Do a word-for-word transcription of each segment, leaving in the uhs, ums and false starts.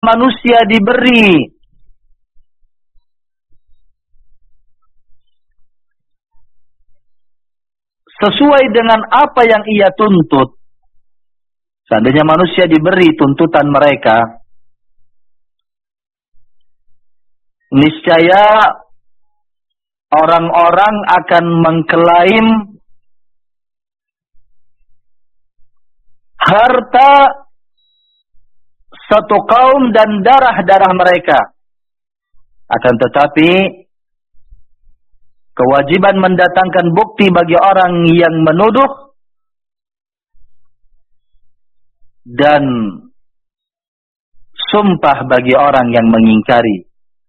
manusia diberi sesuai dengan apa yang ia tuntut. Seandainya manusia diberi tuntutan mereka, niscaya orang-orang akan mengklaim harta satu kaum dan darah-darah mereka. Akan tetapi kewajiban mendatangkan bukti bagi orang yang menuduh dan sumpah bagi orang yang mengingkari.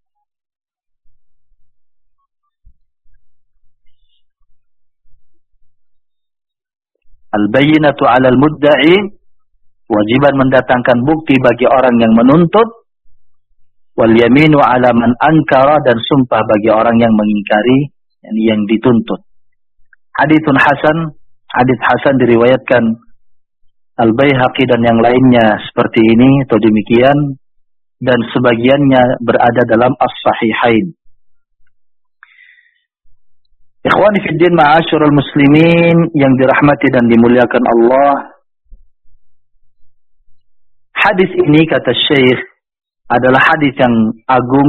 Al-bayyinatu 'alal mudda'i, kewajiban mendatangkan bukti bagi orang yang menuntut, wal yaminu 'ala man ankara, dan sumpah bagi orang yang mengingkari yang dituntut. Haditsun hasan, hadits hasan diriwayatkan Al-Baihaqi dan yang lainnya seperti ini atau demikian, dan sebagiannya berada dalam As-Sahihain. Ikhwani fid din, ma'asyiral muslimin yang dirahmati dan dimuliakan Allah. Hadis ini kata Syekh adalah hadis yang agung.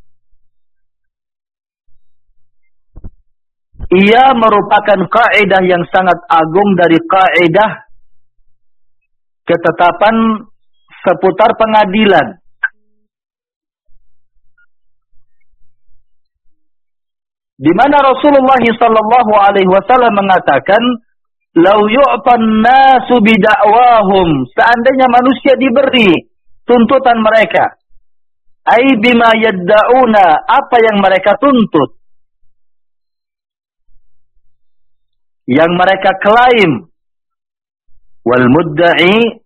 Ia merupakan kaidah yang sangat agung dari kaidah ketetapan seputar pengadilan. Di mana Rasulullah sallallahu alaihi wasallam mengatakan, "Lau yu'tan nasu bida'wahum", seandainya manusia diberi tuntutan mereka, ai bima yadda'una, apa yang mereka tuntut, yang mereka klaim, wal mudda'i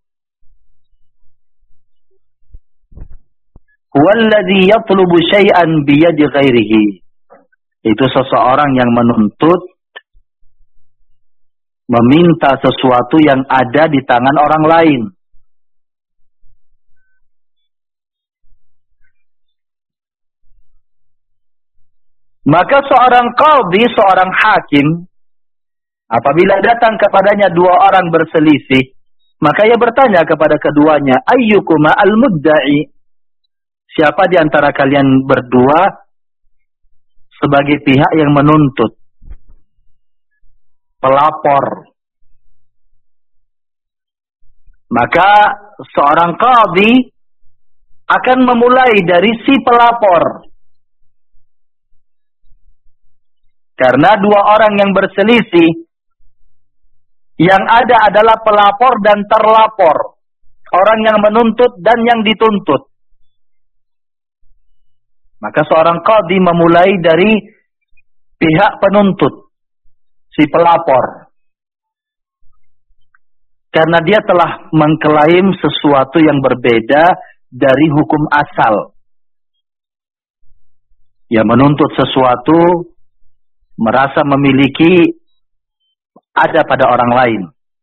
huwallazi yatlubu syai'an biyadi ghairihi, itu seseorang yang menuntut, meminta sesuatu yang ada di tangan orang lain. Maka seorang qadhi, seorang hakim, apabila datang kepadanya dua orang berselisih, maka ia bertanya kepada keduanya, ayyukuma al-mudda'i, siapa di antara kalian berdua sebagai pihak yang menuntut, pelapor. Maka seorang qadhi akan memulai dari si pelapor. Karena dua orang yang berselisih, yang ada adalah pelapor dan terlapor, orang yang menuntut dan yang dituntut. Maka seorang qadhi memulai dari pihak penuntut, si pelapor. Karena dia telah mengklaim sesuatu yang berbeda dari hukum asal. Dia menuntut sesuatu, merasa memiliki ada pada orang lain.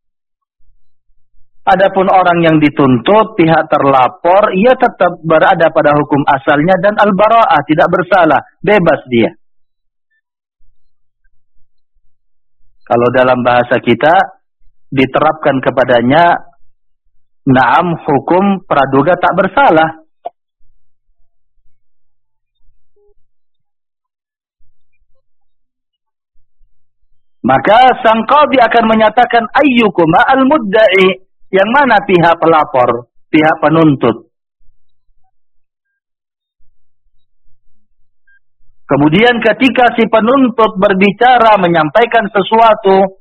Adapun orang yang dituntut, pihak terlapor, ia tetap berada pada hukum asalnya dan al-bara'ah, tidak bersalah, bebas dia. Kalau dalam bahasa kita diterapkan kepadanya na'am, hukum praduga tak bersalah. Maka sang qadhi akan menyatakan ayyukuma al-mudda'i, yang mana pihak pelapor, pihak penuntut. Kemudian ketika si penuntut berbicara, menyampaikan sesuatu,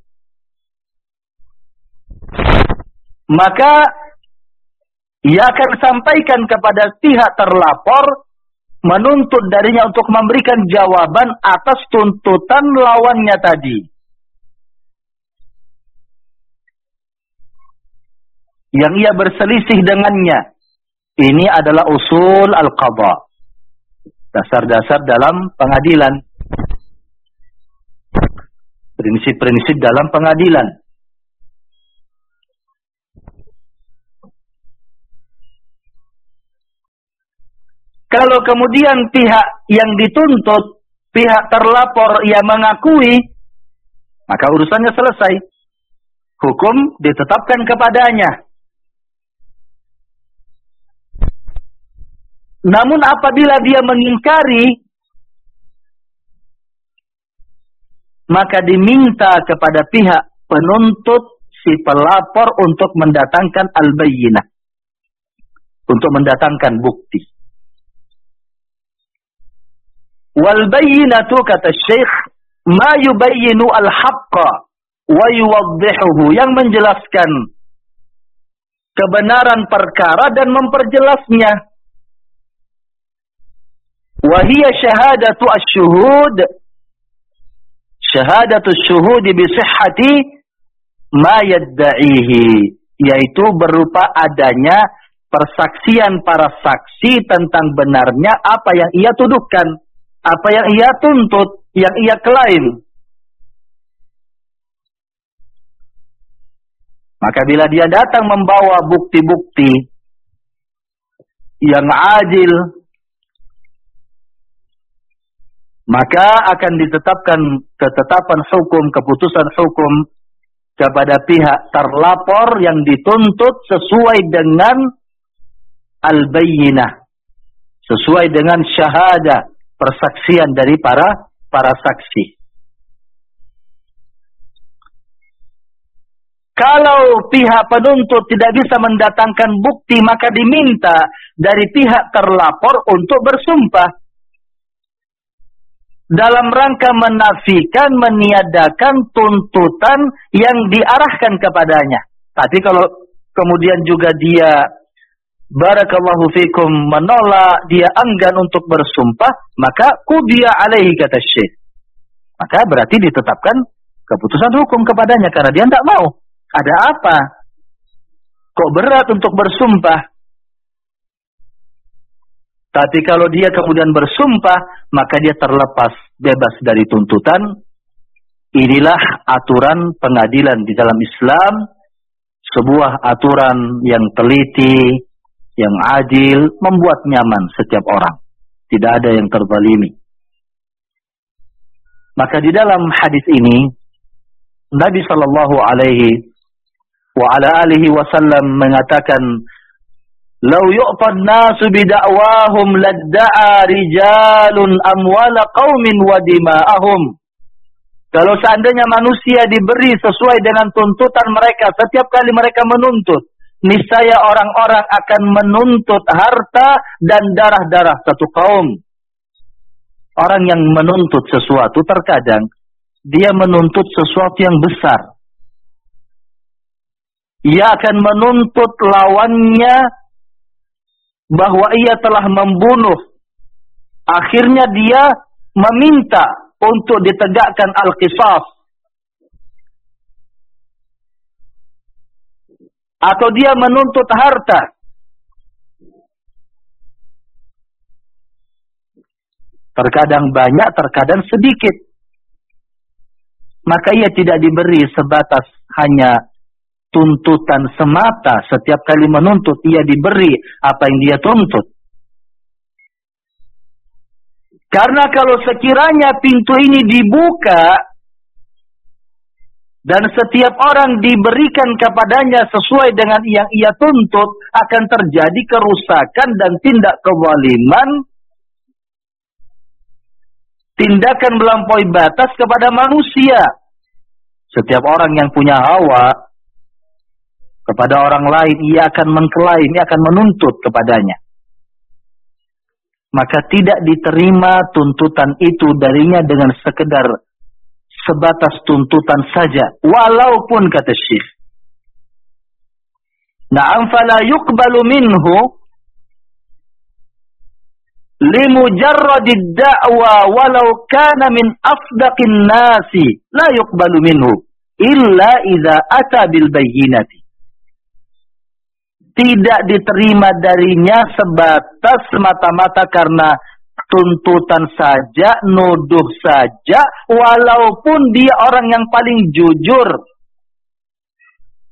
maka ia akan sampaikan kepada pihak terlapor, menuntut darinya untuk memberikan jawaban atas tuntutan lawannya tadi. Yang ia berselisih dengannya. Ini adalah usul al-qadha, dasar-dasar dalam pengadilan, prinsip-prinsip dalam pengadilan. Kalau kemudian pihak yang dituntut, pihak terlapor yang mengakui, maka urusannya selesai. Hukum ditetapkan kepadanya. Namun apabila dia mengingkari, maka diminta kepada pihak penuntut si pelapor untuk mendatangkan al-bayyinah, untuk mendatangkan bukti. Wal bayyinatu, kata Syekh, ma yubayyinu al-haqqa wa yuwaddihuhu, yang menjelaskan kebenaran perkara dan memperjelasnya. Wa hiya syahadatu asy-syuhud, syahadatu asy-syuhud bi sihhati ma yadda'ihi, yaitu berupa adanya persaksian para saksi tentang benarnya apa yang ia tuduhkan, apa yang ia tuntut, yang ia klaim. Maka bila dia datang membawa bukti-bukti yang adil, maka akan ditetapkan ketetapan hukum, keputusan hukum kepada pihak terlapor yang dituntut sesuai dengan al-bayyinah, sesuai dengan syahadah, persaksian dari para para saksi. Kalau pihak penuntut tidak bisa mendatangkan bukti, maka diminta dari pihak terlapor untuk bersumpah dalam rangka menafikan, meniadakan tuntutan yang diarahkan kepadanya. Tapi kalau kemudian juga dia, barakallahu fikum, menolak, dia enggan untuk bersumpah, maka qudiya alaihi, kata Syekh. Maka berarti ditetapkan keputusan hukum kepadanya karena dia tidak mau. Ada apa? Kok berat untuk bersumpah? Tapi kalau dia kemudian bersumpah, maka dia terlepas, bebas dari tuntutan. Inilah aturan pengadilan di dalam Islam. Sebuah aturan yang teliti, yang adil, membuat nyaman setiap orang. Tidak ada yang terzalimi. Maka di dalam hadis ini, Nabi Sallallahu Alaihi wa ala alihi wasallam mengatakan, "Lau yu'fad nasu bida'wahum ladda'a rijalun amwala qaumin wa dima'ahum." Kalau seandainya manusia diberi sesuai dengan tuntutan mereka, setiap kali mereka menuntut, niscaya orang-orang akan menuntut harta dan darah-darah satu kaum. Orang yang menuntut sesuatu terkadang dia menuntut sesuatu yang besar. Ia akan menuntut lawannya bahwa ia telah membunuh. Akhirnya dia meminta untuk ditegakkan al-qisas. Atau dia menuntut harta. Terkadang banyak, terkadang sedikit. Maka ia tidak diberi sebatas hanya tuntutan semata. Setiap kali menuntut, ia diberi apa yang dia tuntut. Karena kalau sekiranya pintu ini dibuka dan setiap orang diberikan kepadanya sesuai dengan yang ia tuntut, akan terjadi kerusakan dan tindak kezaliman, tindakan melampaui batas kepada manusia. Setiap orang yang punya hawa kepada orang lain, ia akan mengklaim, ia akan menuntut kepadanya. Maka tidak diterima tuntutan itu darinya dengan sekedar sebatas tuntutan saja. Walaupun, kata Syekh, na'am fala yuqbalu minhu limujarradid da'wa walau kana min afdaqin nasi la yuqbalu minhu illa idza ata bil bayyinati. Tidak diterima darinya sebatas semata-mata karena tuntutan saja, nuduh saja, walaupun dia orang yang paling jujur.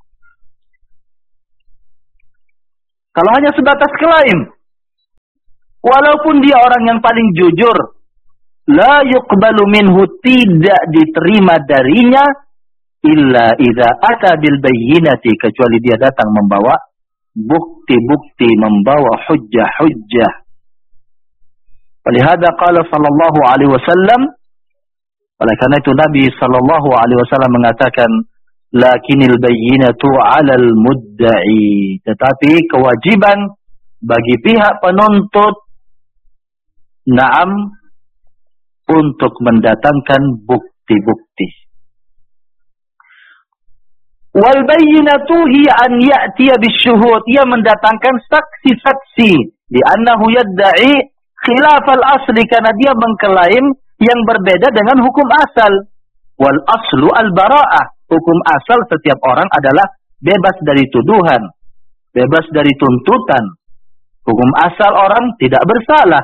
Kalau hanya sebatas klaim, walaupun dia orang yang paling jujur, la yuqbalu minhu, tidak diterima darinya, illa idza ata bil bayyinati, kecuali dia datang membawa bukti-bukti, membawa hujjah-hujjah. Walihada qala sallallahu alaihi wasallam, oleh karena itu Nabi sallallahu alaihi wasallam mengatakan, lakinil bayyinatu 'alal mudda'i, tetapi kewajiban bagi pihak penuntut, na'am, untuk mendatangkan bukti-bukti. Wal bayyinatu hiya an ya'tiya bisyuhud, ia mendatangkan saksi-saksi, di annahu yadda'i khilafal asli, karena dia mengklaim yang berbeda dengan hukum asal. Wal aslu al bara'ah, hukum asal setiap orang adalah bebas dari tuduhan, bebas dari tuntutan. Hukum asal orang tidak bersalah.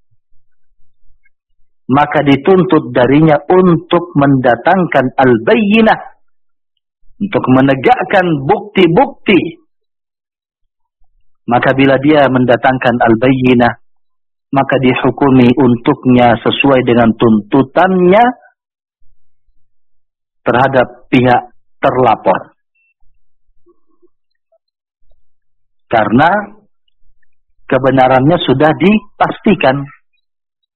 Maka dituntut darinya untuk mendatangkan al-bayyinah, untuk menegakkan bukti-bukti. Maka bila dia mendatangkan al-bayyinah, maka dihukumi untuknya sesuai dengan tuntutannya terhadap pihak terlapor. Karena kebenarannya sudah dipastikan.